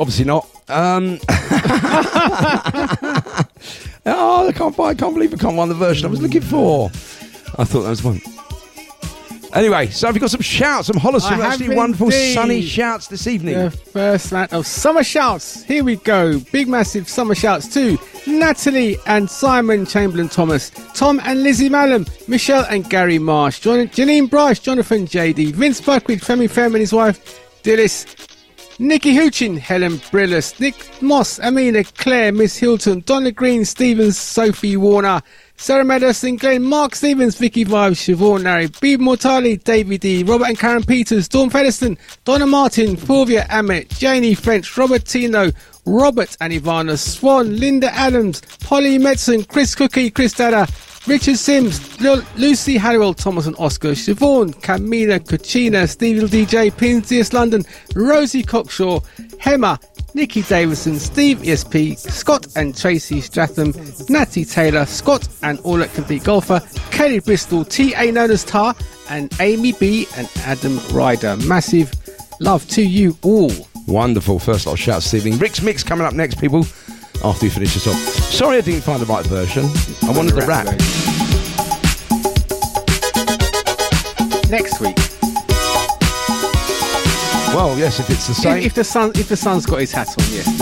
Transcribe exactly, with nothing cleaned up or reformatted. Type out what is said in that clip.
Obviously not. Um, oh, I can't, I can't believe I can't find the version I was looking for. I thought that was one. Anyway, so have you got some shouts, some hollers, some actually wonderful indeed. sunny shouts this evening? The first round of summer shouts. Here we go. Big, massive summer shouts to Natalie and Simon Chamberlain Thomas, Tom and Lizzie Mallam, Michelle and Gary Marsh, John, Janine Bryce, Jonathan J D, Vince Buckwheat, Femi Fem and his wife, Dillis, Nikki Hoochin, Helen Brillis, Nick Moss, Amina, Claire, Miss Hilton, Donna Green, Stevens, Sophie Warner, Sarah Madison, Glenn, Mark Stevens, Vicky Vibes, Siobhan Larry, Beeb Mortali, David D, Robert and Karen Peters, Dawn Featherstone, Donna Martin, Fulvia Amet, Janie French, Robert Tino, Robert and Ivana Swan, Linda Adams, Polly Medson, Chris Cookie, Chris Dada, Richard Sims, Lu- Lucy Halliwell, Thomas and Oscar, Siobhan, Camila, Cucina, Stevie D J, Pinsius London, Rosie Cockshaw, Hemma, Nikki Davison, Steve E S P, Scott and Tracy Stratham, Natty Taylor, Scott and All At Complete Golfer, Kelly Bristol, T A known as Tar, and Amy B and Adam Ryder. Massive love to you all. Wonderful. First lot of shouts this evening. Rick's Mix coming up next, people, after we finish this off. Sorry I didn't find the right version. I wanted the rap. Next week. Well, yes, if it's the same. If, if the sun, if the sun's got his hat on, yes.